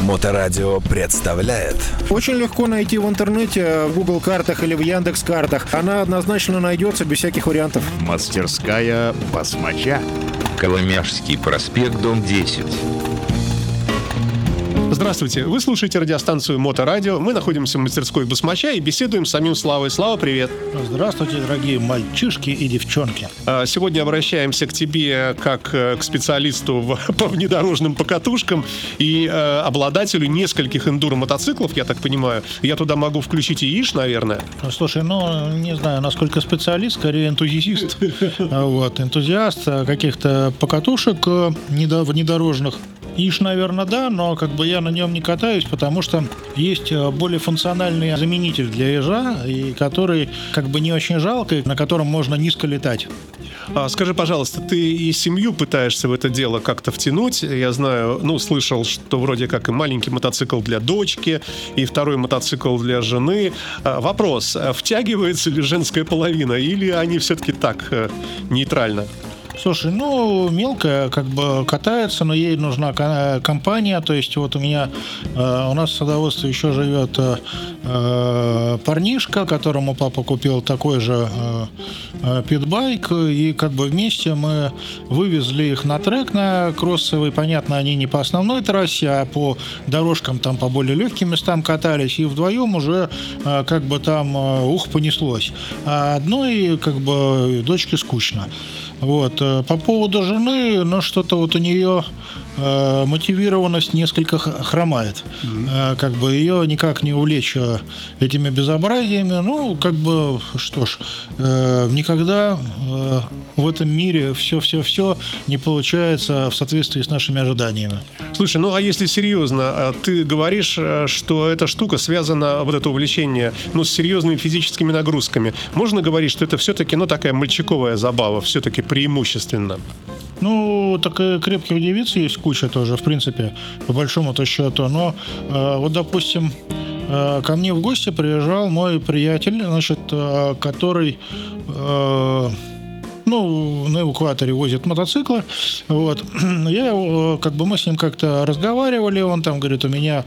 Моторадио представляет. Очень легко найти в интернете, в Google картах или в Яндекс картах. Она однозначно найдется без всяких вариантов. Мастерская басмача. Коломяжский проспект, дом 10. Здравствуйте, вы слушаете радиостанцию Моторадио. Мы находимся в мастерской басмача и беседуем с самим Славой. Слава, привет. Здравствуйте, дорогие мальчишки и девчонки. Сегодня обращаемся к тебе как к специалисту по внедорожным покатушкам и обладателю нескольких эндуро-мотоциклов, я так понимаю. Я туда могу включить и ИШ, наверное. Слушай, не знаю, насколько специалист, скорее энтузиаст. Энтузиаст каких-то покатушек внедорожных. ИШ, наверное, да, но я на нем не катаюсь, потому что есть более функциональный заменитель для ежа, и который не очень жалко, и на котором можно низко летать. Скажи, пожалуйста, ты и семью пытаешься в это дело как-то втянуть? Я знаю, слышал, что вроде как и маленький мотоцикл для дочки, и второй мотоцикл для жены. Вопрос, втягивается ли женская половина, или они все-таки так, нейтрально? Слушай, мелкая катается, но ей нужна компания. То есть у нас в садоводстве еще живет парнишка, которому папа купил такой же питбайк, и вместе мы вывезли их на трек, на кроссовый. Понятно, они не по основной трассе, а по дорожкам там по более легким местам катались, и вдвоем уже понеслось. А одной дочке скучно. По поводу жены, что-то у нее мотивированность несколько хромает. Ее никак не увлечь этими безобразиями. Никогда в этом мире все не получается в соответствии с нашими ожиданиями. Слушай, а если серьезно, ты говоришь, что эта штука связана, это увлечение, с серьезными физическими нагрузками. Можно говорить, что это все-таки, такая мальчиковая забава, все-таки преимущественно? Так и крепких девиц есть куча тоже, в принципе, по большому-то счету. Но, допустим, ко мне в гости приезжал мой приятель, который на эвакуаторе возит мотоциклы. Мы с ним как-то разговаривали, он там говорит, у меня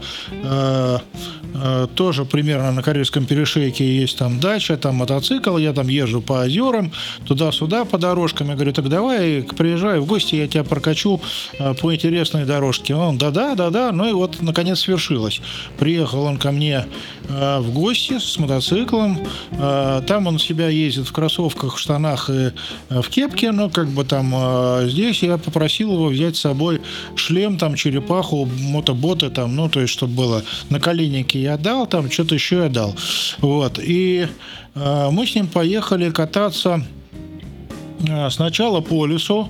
тоже примерно на Карельском перешейке есть там дача, там мотоцикл, я там езжу по озерам, туда-сюда по дорожкам. Я говорю, так давай, приезжай в гости, я тебя прокачу по интересной дорожке. Он, да. Наконец свершилось. Приехал он ко мне в гости с мотоциклом, там он себя ездит в кроссовках, в штанах и в кепке, здесь я попросил его взять с собой шлем, черепаху, мотоботы, чтобы было наколенники я дал, что-то еще я дал. И мы с ним поехали кататься сначала по лесу,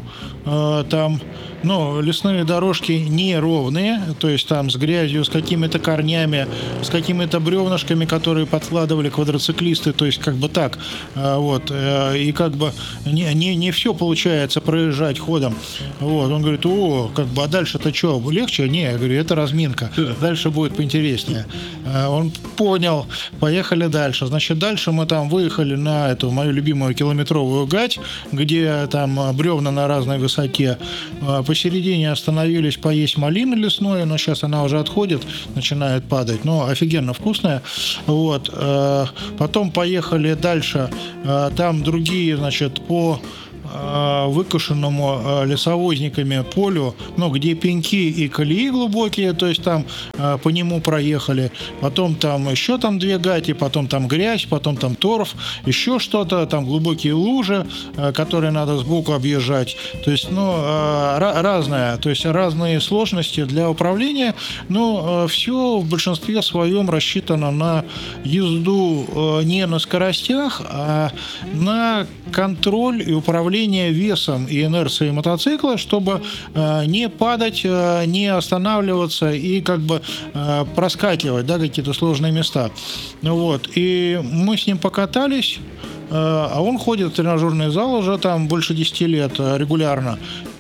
лесные дорожки неровные, то есть там с грязью, с какими-то корнями, с какими-то бревнышками, которые подкладывали квадроциклисты, то есть так. И не все получается проезжать ходом. Он говорит, а дальше-то что, легче? Не, я говорю, это разминка, дальше будет поинтереснее. Он понял, поехали дальше. Дальше мы выехали на эту мою любимую километровую гать, где там бревна на разной высоте. Посередине остановились поесть малины лесной, но сейчас она уже отходит, начинает падать, но офигенно вкусная. Потом поехали дальше, там другие, по выкошенному лесовозниками полю, где пеньки и колеи глубокие, то есть там по нему проехали, потом там еще две гати, потом там грязь, потом там торф, еще что-то, там глубокие лужи, которые надо сбоку объезжать, то есть, разное, то есть разные сложности для управления, но все в большинстве своем рассчитано на езду не на скоростях, а на контроль и управление весом и инерцией мотоцикла, чтобы не падать, не останавливаться и проскакивать, какие-то сложные места. И мы с ним покатались, а он ходит в тренажерный зал уже больше 10 лет регулярно.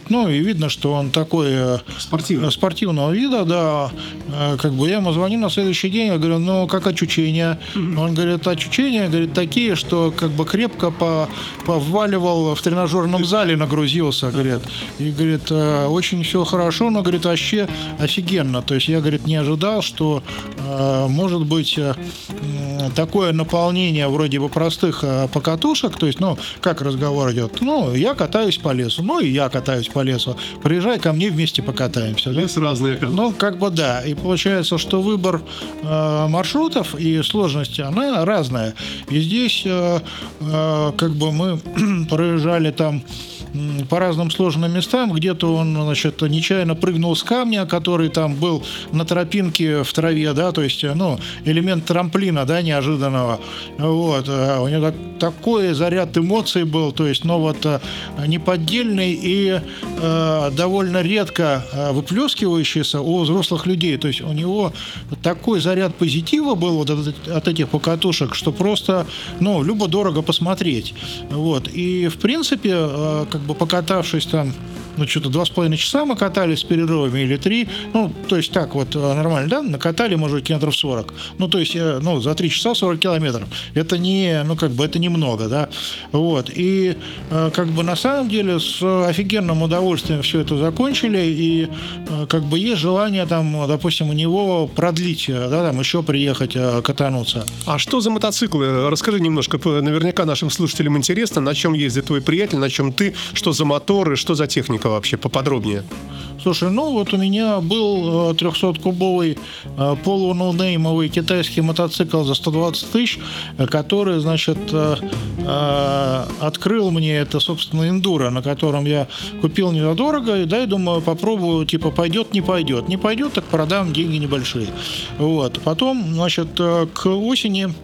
ну, и видно, что он такой спортивного вида, да. Как бы я ему звоню на следующий день, я говорю, ну, как ощущения? Он говорит, ощущения, говорит, такие, что как бы крепко поваливал в тренажерном зале, нагрузился, говорит. И, говорит, очень все хорошо, но, говорит, вообще офигенно. То есть я, говорит, не ожидал, что может быть такое наполнение вроде бы простых покатушек, то есть, ну, как разговор идет, ну, я катаюсь по лесу, ну, и я катаюсь по лесу, приезжай ко мне, вместе покатаемся. Лес разный, ну, как бы да, и получается, что выбор маршрутов и сложность, она разная, и здесь как бы мы проезжали там по разным сложным местам. Где-то он, значит, нечаянно прыгнул с камня, который там был на тропинке в траве, да, то есть, ну, элемент трамплина, да, неожиданного. Вот. У него такой заряд эмоций был, то есть, ну, вот, неподдельный и довольно редко выплескивающийся у взрослых людей. То есть, у него такой заряд позитива был вот от этих покатушек, что просто, ну, любо-дорого посмотреть. Вот. И, в принципе, как бы покатавшись там, ну, что-то 2,5 часа мы катались с перерывами или 3, ну, то есть так вот нормально, да, накатали, может, километров 40, ну, то есть, ну, за 3 часа 40 километров, это не, ну, как бы, это немного, да, вот, и, как бы, на самом деле, с офигенным удовольствием все это закончили, и, как бы, есть желание, там, допустим, у него продлить, да, там, еще приехать катануться. А что за мотоциклы? Расскажи немножко, наверняка нашим слушателям интересно, на чем ездит твой приятель, на чем ты, что за моторы, что за техника вообще, поподробнее. Слушай, ну вот у меня был 300-кубовый полуноунеймовый китайский мотоцикл за 120 тысяч, который, значит, открыл мне это, собственно, эндуро, на котором я купил недорого, и дай, думаю, попробую, типа, пойдет, не пойдет. Не пойдет, так продам, деньги небольшие. Вот. Потом, значит, к осени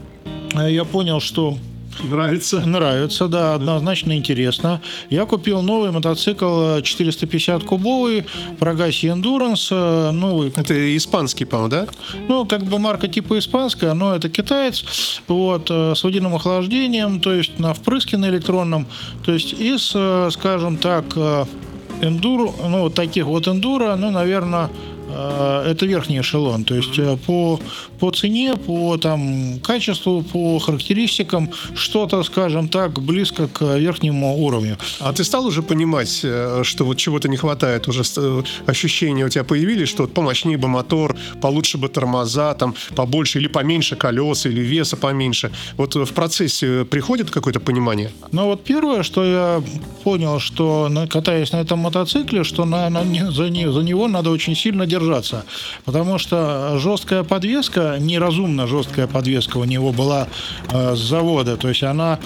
я понял, что Нравится, да, однозначно интересно. Я купил новый мотоцикл 450-кубовый, Prograssi Endurance, новый. Это испанский, по-моему, да? Ну, как бы марка типа испанская, но это китаец, вот, с водяным охлаждением, то есть на впрыске на электронном, то есть из, скажем так, эндуро, ну, вот таких вот эндуро, ну, наверное, это верхний эшелон, то есть по цене, по там качеству, по характеристикам что-то, скажем так, близко к верхнему уровню. А ты стал уже понимать, что вот чего-то не хватает, уже ощущения у тебя появились, что вот помощнее бы мотор, получше бы тормоза, там побольше или поменьше колес, или веса поменьше. Вот в процессе приходит какое-то понимание? Ну вот первое, что я понял, что катаясь на этом мотоцикле, что за него надо очень сильно держаться, потому что жесткая подвеска, неразумно жесткая подвеска у него была с завода, то есть она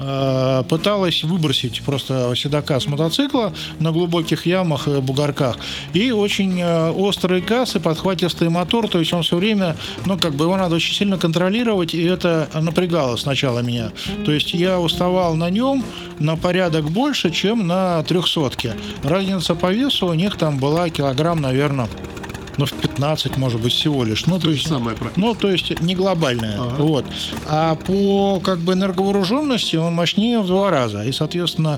пыталась выбросить просто седока с мотоцикла на глубоких ямах и бугорках, и очень острый газ и подхватистый мотор, то есть он все время, ну как бы его надо очень сильно контролировать, и это напрягало сначала меня, то есть я уставал на нем на порядок больше, чем на 300-ке. Разница по весу у них там была килограмм, наверное, ну, в 15, может быть, всего лишь. Ну, то есть, то есть не глобальная. Ага. Вот. А по как бы энерговооруженности он мощнее в 2 раза. И, соответственно,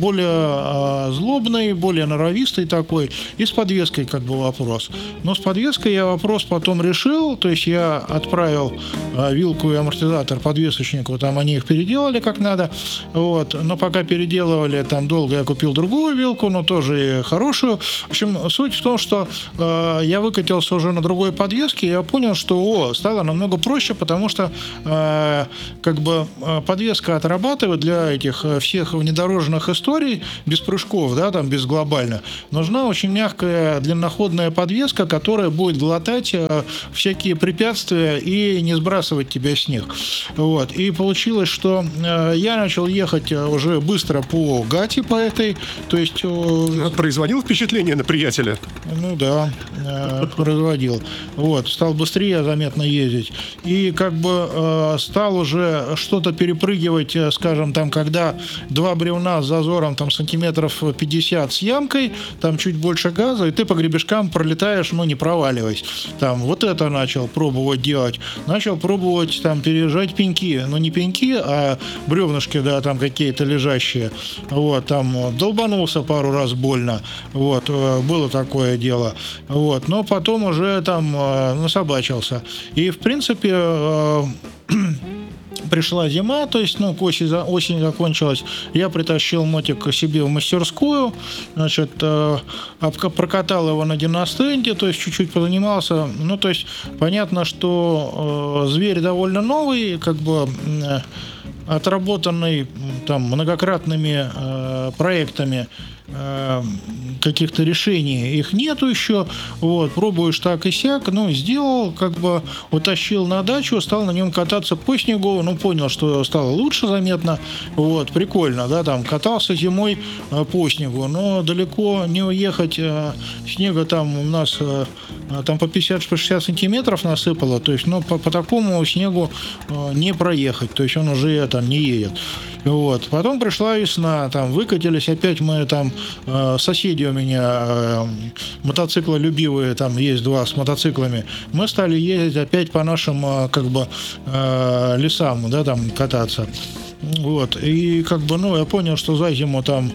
более злобный, более норовистый такой. И с подвеской как бы вопрос. Но с подвеской я вопрос потом решил. То есть я отправил вилку и амортизатор подвесочнику. Там они их переделали как надо. Вот. Но пока переделывали, там долго я купил другую вилку, но тоже и хорошую. В общем, суть в том, что я выкатился уже на другой подвеске, и я понял, что стало намного проще, потому что как бы подвеска отрабатывает для этих всех внедорожных историй без прыжков, да, там без глобально. Нужна очень мягкая длинноходная подвеска, которая будет глотать всякие препятствия и не сбрасывать тебя с них. Вот. И получилось, что я начал ехать уже быстро по гате по этой, то есть... Производил впечатление на приятеля? Ну да. производил. Вот, стал быстрее заметно ездить. И как бы стал уже что-то перепрыгивать, скажем, там, когда два бревна с зазором там сантиметров 50 с ямкой, там чуть больше газа, и ты по гребешкам пролетаешь, но не проваливаясь. Там вот это начал пробовать делать. Начал пробовать там переезжать пеньки. Но не пеньки, а бревнышки, да, там какие-то лежащие. Вот, там долбанулся пару раз больно. Вот, было такое дело. Вот, но потом уже там насобачился. И, в принципе, пришла зима, то есть, осень закончилась, я притащил мотик к себе в мастерскую, значит, прокатал его на диностенде, то есть, чуть-чуть позанимался, то есть, понятно, что зверь довольно новый, как бы отработанный там многократными проектами, каких-то решений их нету еще, вот, пробуешь так и сяк, сделал, как бы утащил на дачу, стал на нем кататься по снегу, понял, что стало лучше заметно, вот, прикольно, да, там, катался зимой по снегу, но далеко не уехать, снега там у нас там по 50-60 сантиметров насыпало, то есть, по такому снегу не проехать, то есть он уже там не едет. Вот. Потом пришла весна, там выкатились, опять мы там, соседи у меня мотоциклы любивые, там есть два с мотоциклами, мы стали ездить опять по нашим как бы лесам, да, там кататься. Вот. И как бы, я понял, что за зиму там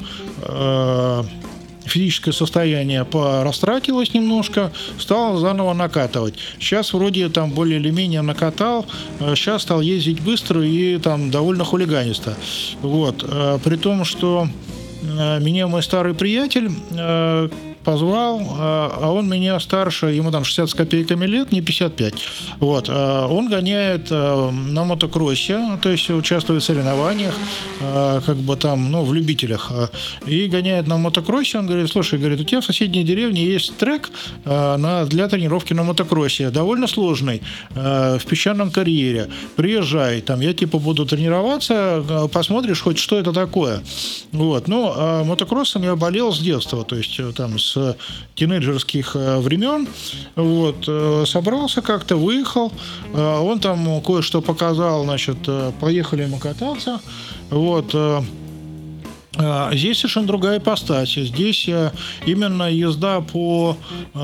физическое состояние порастратилось немножко, стал заново накатывать. Сейчас вроде там более или менее накатал, сейчас стал ездить быстро и там довольно хулиганисто. Вот. При том, что меня мой старый приятель позвал, а он меня старше, ему там 60 с копейками лет, не 55. Вот. Он гоняет на мотокроссе, то есть участвует в соревнованиях, как бы там, в любителях. И гоняет на мотокроссе, он говорит, слушай, говорит, у тебя в соседней деревне есть трек для тренировки на мотокроссе, довольно сложный, в песчаном карьере. Приезжай, там, я типа буду тренироваться, посмотришь хоть, что это такое. Вот. Мотокроссом я болел с детства, то есть там с тинейджерских времен. Вот. Собрался как-то, выехал. Он там кое-что показал, значит, поехали мы кататься. Вот. Здесь совершенно другая ипостась. Здесь именно езда по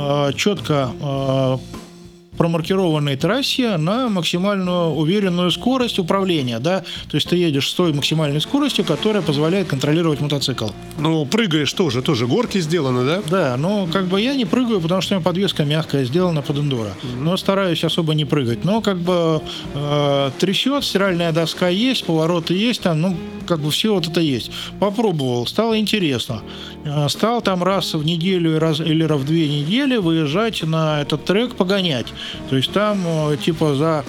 четко промаркированной трассе на максимальную уверенную скорость управления, да, то есть ты едешь с той максимальной скоростью, которая позволяет контролировать мотоцикл. Прыгаешь тоже горки сделаны, да? Да, как бы я не прыгаю, потому что у меня подвеска мягкая, сделана под эндуро, но стараюсь особо не прыгать, но как бы трясет, стиральная доска есть, повороты есть, там, как бы все вот это есть. Попробовал, стало интересно. Стал там раз в неделю или раз в 2 недели выезжать на этот трек, погонять. То есть там типа за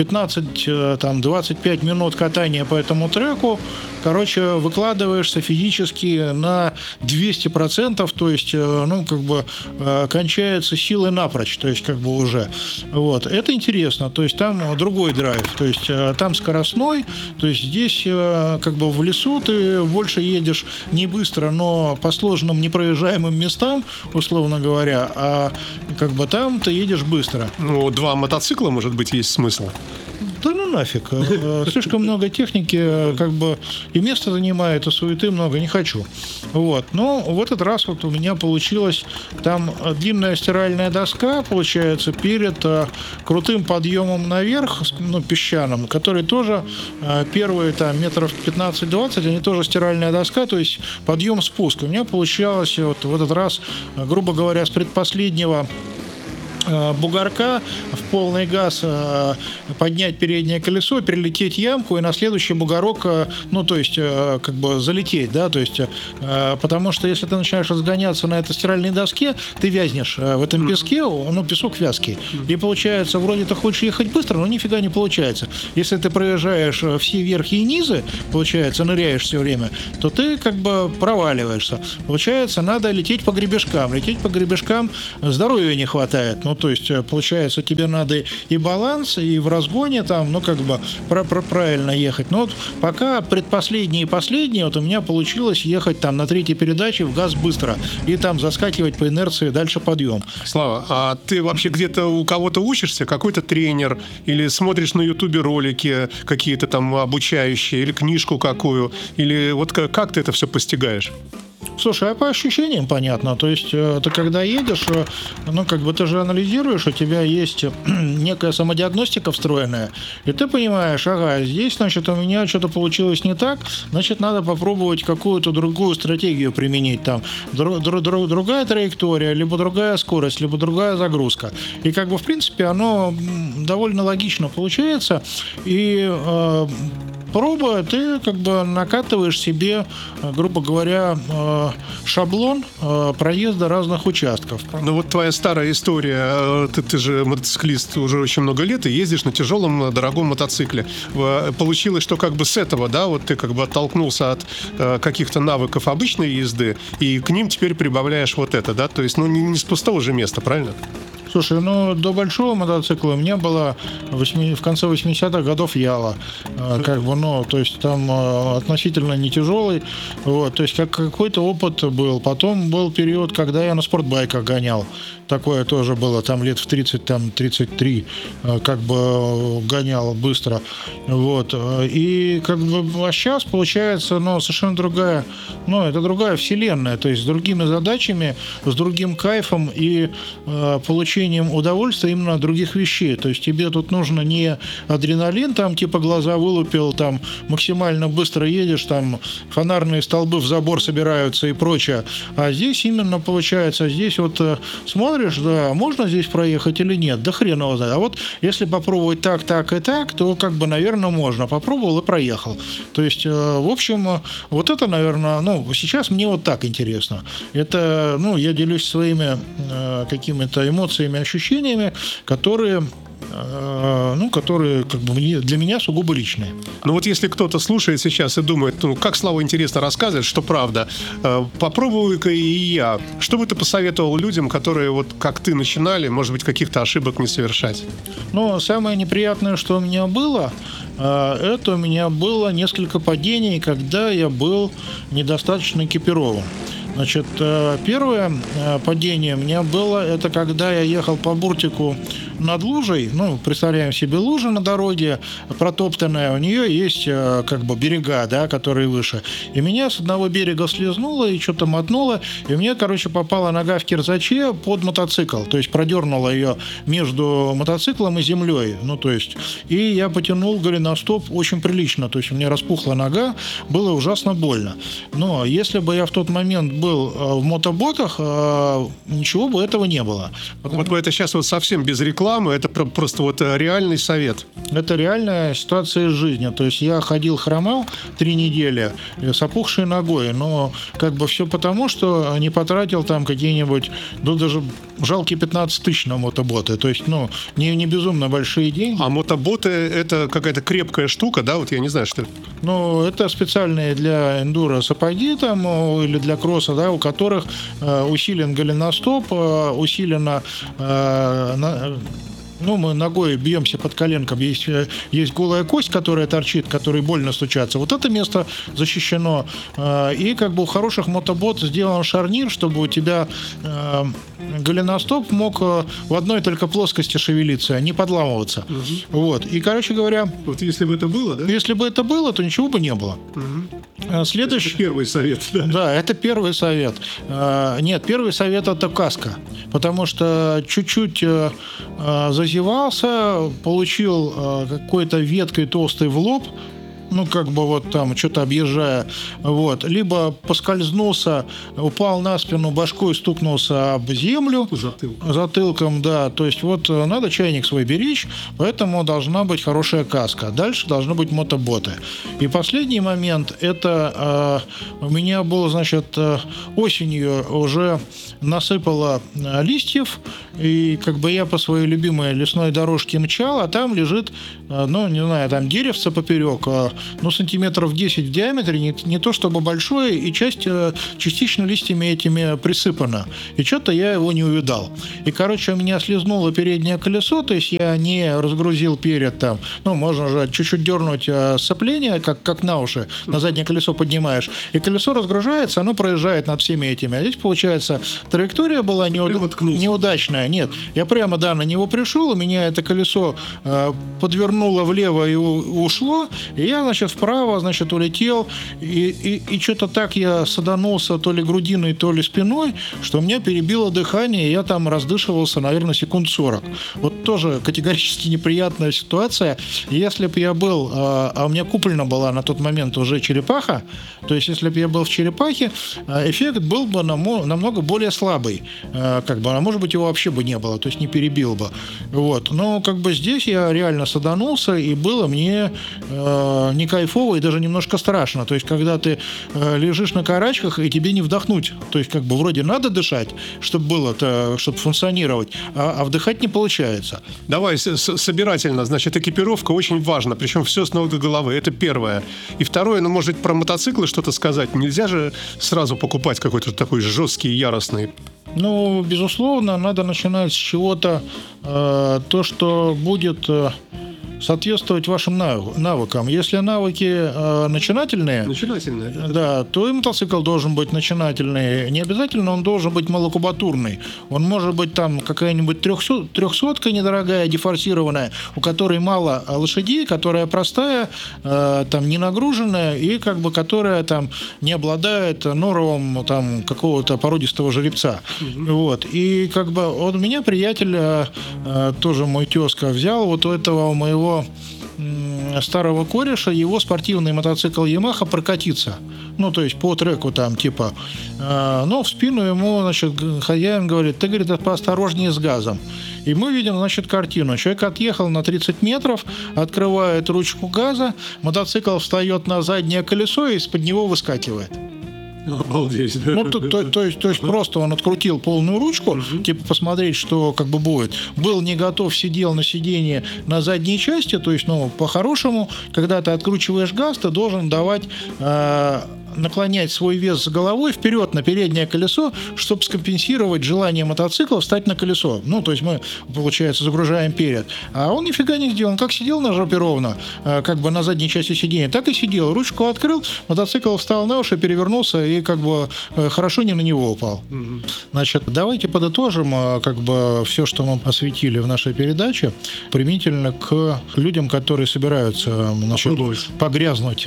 15-25 минут катания по этому треку, выкладываешься физически на 200%, то есть, кончаются силы напрочь, то есть, уже. Вот. Это интересно, то есть, там другой драйв, то есть, там скоростной, то есть, здесь, в лесу ты больше едешь не быстро, но по сложным непроезжаемым местам, условно говоря, а, там ты едешь быстро. 2 мотоцикла, может быть, есть смысл? Да нафиг. Слишком много техники, и место занимает, и суеты много, не хочу. Вот. Но в этот раз у меня получилось там длинная стиральная доска, получается, перед крутым подъемом наверх, песчаным, который тоже первые там метров 15-20, они тоже стиральная доска, то есть подъем-спуск. У меня получалось в этот раз, грубо говоря, с предпоследнего бугорка в полный газ поднять переднее колесо, перелететь ямку и на следующий бугорок, залететь, да, то есть, потому что если ты начинаешь разгоняться на этой стиральной доске, ты вязнешь в этом песке, песок вязкий, и получается, вроде ты хочешь ехать быстро, но нифига не получается. Если ты проезжаешь все верхи и низы, получается, ныряешь все время, то ты проваливаешься. Получается, надо лететь по гребешкам. Лететь по гребешкам здоровья не хватает. Ну, то есть, получается, тебе надо и баланс, и в разгоне там, ну, как бы правильно ехать. Но вот пока предпоследние и последние, вот у меня получилось ехать там на третьей передаче в газ быстро и там заскакивать по инерции дальше подъем. Слава, а ты вообще где-то у кого-то учишься? Какой-то тренер? Или смотришь на Ютубе ролики какие-то там обучающие? Или книжку какую? Или вот как ты это все постигаешь? Слушай, а по ощущениям понятно. То есть ты когда едешь, ну, как бы ты же анализируешь, у тебя есть некая самодиагностика встроенная, и ты понимаешь, ага, здесь, значит, у меня что-то получилось не так, значит, надо попробовать какую-то другую стратегию применить. Там другая траектория, либо другая скорость, либо другая загрузка. И как бы, в принципе, оно довольно логично получается, и пробуя, ты как бы накатываешь себе, грубо говоря, шаблон проезда разных участков. Ну вот твоя старая история, ты же мотоциклист уже очень много лет и ездишь на тяжелом, дорогом мотоцикле. Получилось, что как бы с этого, да, вот ты как бы оттолкнулся от каких-то навыков обычной езды и к ним теперь прибавляешь вот это, да, то есть, ну, не с пустого же места, правильно? Слушай, ну, до большого мотоцикла у меня было в конце 80-х годов Яла. Как бы, ну, то есть там относительно не тяжелый. Вот, то есть какой-то опыт был. Потом был период, когда я на спортбайках гонял. Такое тоже было, там лет в 30, там 33, как бы гонял быстро. Вот. И как бы, а сейчас получается, ну, совершенно другая, ну, это другая вселенная, то есть с другими задачами, с другим кайфом и получением удовольствия именно от других вещей. То есть тебе тут нужно не адреналин, там типа глаза вылупил, там максимально быстро едешь, там фонарные столбы в забор собираются и прочее. А здесь именно получается, здесь вот смотришь, да, можно здесь проехать или нет, да хрен его знает. А вот если попробовать так, так и так, то как бы, наверное, можно. Попробовал и проехал. То есть, в общем, вот это, наверное, ну, сейчас мне вот так интересно. Это, ну, я делюсь своими какими-то эмоциями, ощущениями, которые как бы для меня сугубо личные. Ну вот если кто-то слушает сейчас и думает, ну как Слава интересно рассказывает, что правда, попробую-ка и я. Что бы ты посоветовал людям, которые вот как ты начинали, может быть, каких-то ошибок не совершать? Ну, самое неприятное, что у меня было, это у меня было несколько падений, когда я был недостаточно экипирован. Значит, первое падение у меня было, это когда я ехал по буртику над лужей, ну, представляем себе лужа на дороге, протоптанная, у нее есть как бы берега, да, которые выше. И меня с одного берега слезнуло и что-то мотнуло, и мне, короче, попала нога в кирзаче под мотоцикл, то есть продернула ее между мотоциклом и землей, ну, то есть, и я потянул голеностоп очень прилично, то есть у меня распухла нога, было ужасно больно. Но если бы я в тот момент был в мотоботах, ничего бы этого не было. Вот это сейчас вот совсем без рекламы, это просто вот реальный совет. Это реальная ситуация из жизни. То есть я ходил, хромал 3 недели с опухшей ногой, но как бы все потому, что не потратил там какие-нибудь, ну, даже жалкие 15 тысяч на мотоботы. То есть, ну, не безумно большие деньги. А мотоботы — это какая-то крепкая штука, да? Вот я не знаю, что это. Ну, это специальные для эндуро сапоги там или для кросса, да, у которых усилен голеностоп, усилена ну, мы ногой бьемся под коленком, есть голая кость, которая торчит, которой больно стучаться. Вот это место защищено. И как бы у хороших мотобот сделан шарнир, чтобы у тебя голеностоп мог в одной только плоскости шевелиться, а не подламываться. Угу. Вот. И, короче говоря... Вот если бы это было, да? Если бы это было, то ничего бы не было. Угу. Следующий... Это первый совет. Да? Да, это первый совет. Нет, первый совет — это каска. Потому что чуть-чуть зазевался, получил какой-то веткой толстой в лоб, ну, как бы вот там, что-то объезжая, вот, либо поскользнулся, упал на спину, башкой стукнулся об землю. Затылком, да, то есть вот надо чайник свой беречь, поэтому должна быть хорошая каска. Дальше должны быть мотоботы. И последний момент, это у меня было, значит, осенью уже насыпало листьев, и как бы я по своей любимой лесной дорожке мчал, а там лежит, ну, не знаю, там деревце поперек, сантиметров 10 в диаметре, не то чтобы большое, и частично листьями этими присыпана. И что-то я его не увидал. И, короче, у меня слезнуло переднее колесо, то есть я не разгрузил перед там, можно же чуть-чуть дернуть сцепление, как на уши, на заднее колесо поднимаешь, и колесо разгружается, оно проезжает над всеми этими. А здесь, получается, траектория была неудачная. Нет, я прямо, на него пришел, у меня это колесо подвернуло влево и ушло, и я, вправо, улетел, и что-то так я саданулся то ли грудиной, то ли спиной, что у меня перебило дыхание, и я там раздышивался, наверное, секунд 40. Вот тоже категорически неприятная ситуация. Если бы я был, а у меня куплена была на тот момент уже черепаха, то есть если бы я был в черепахе, эффект был бы намного более слабый, а может быть его вообще бы не было, то есть не перебил бы. Вот. Но здесь я реально саданулся, и было мне не кайфово и даже немножко страшно. То есть когда ты лежишь на карачках, и тебе не вдохнуть. То есть вроде надо дышать, чтобы функционировать, а вдыхать не получается. Давай собирательно. Экипировка очень важна, причем все с ног до головы. Это первое. И второе, может про мотоциклы что-то сказать. Нельзя же сразу покупать какой-то такой жесткий, яростный. Безусловно, надо начинать с чего-то, то, что будет соответствовать вашим навыкам. Если навыки начинательные, да, то и мотоцикл должен быть начинательный. Не обязательно он должен быть малокубатурный. Он может быть там какая-нибудь 300-ка недорогая, дефорсированная, у которой мало лошадей, которая простая, там не нагруженная и которая там не обладает норовом там какого-то породистого жеребца. Вот. И у меня приятель, тоже мой тезка, взял вот у этого моего старого кореша его спортивный мотоцикл Yamaha прокатиться. То есть по треку там но в спину ему, хозяин говорит: ты, говорит, поосторожнее с газом. И мы видим, картину. Человек отъехал на 30 метров, открывает ручку газа, мотоцикл встает на заднее колесо и из-под него выскакивает. Обалдеть. То есть просто он открутил полную ручку, посмотреть, что будет. Был не готов, сидел на сиденье на задней части, то есть, по-хорошему, когда ты откручиваешь газ, ты должен давать наклонять свой вес с головой вперед на переднее колесо, чтобы скомпенсировать желание мотоцикла встать на колесо. То есть мы, получается, загружаем перед. А он нифига не сделал. Он как сидел на жопе ровно, на задней части сиденья, так и сидел. Ручку открыл, мотоцикл встал на уши, перевернулся и хорошо не на него упал. Давайте подытожим все, что мы осветили в нашей передаче, применительно к людям, которые собираются погрязнуть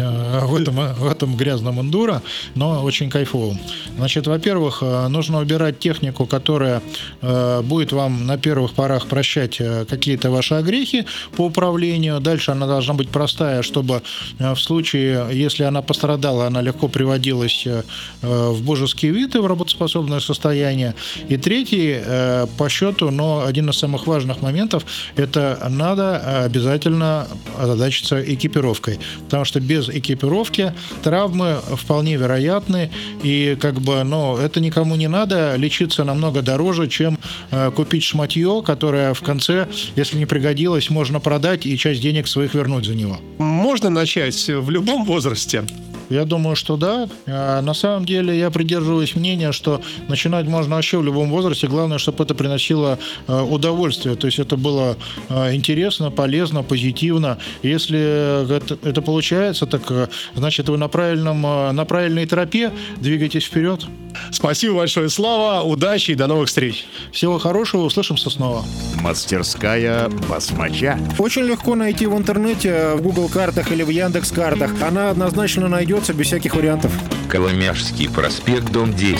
в этом грязном эндуро, но очень кайфовым. Во-первых, нужно выбирать технику, которая будет вам на первых порах прощать какие-то ваши огрехи по управлению. Дальше она должна быть простая, чтобы в случае, если она пострадала, она легко приводилась в божеский вид и в работоспособное состояние. И третий, по счету, но один из самых важных моментов, это надо обязательно озадачиться экипировкой. Потому что без экипировки травмы вполне вероятны, и это никому не надо. Лечиться намного дороже, чем купить шматье, которое в конце, если не пригодилось, можно продать и часть денег своих вернуть за него. Можно начать в любом возрасте? Я думаю, что да. На самом деле я придерживаюсь мнения, что начинать можно вообще в любом возрасте. Главное, чтобы это приносило удовольствие. То есть это было интересно, полезно, позитивно. Если это получается, так значит вы на правильной тропе, двигайтесь вперед. Спасибо большое, Слава. Удачи и до новых встреч. Всего хорошего. Услышимся снова. Мастерская басмача. Очень легко найти в интернете, в Google картах или в Яндекс.Картах. Она однозначно найдется без всяких вариантов. Колымяжский проспект, дом 10.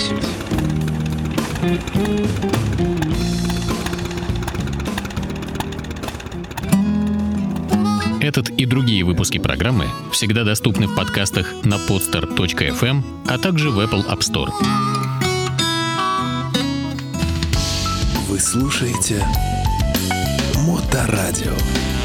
Этот и другие выпуски программы всегда доступны в подкастах на podster.fm, а также в Apple App Store. Вы слушаете Моторадио.